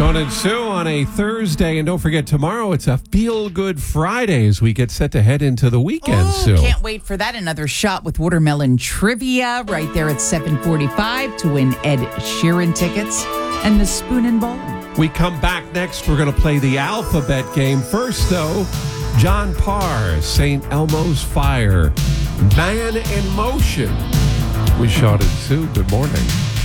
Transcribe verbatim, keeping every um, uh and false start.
Sean and Sue on a Thursday. And don't forget, tomorrow it's a feel-good Friday as we get set to head into the weekend, Ooh, Sue. Can't wait for that. Another shot with watermelon trivia right there at seven forty-five to win Ed Sheeran tickets and the Spoon and Bowl. We come back next. We're going to play the alphabet game. First, though, John Parr, Saint Elmo's Fire, Man in Motion. With Sean and Sue. Good morning.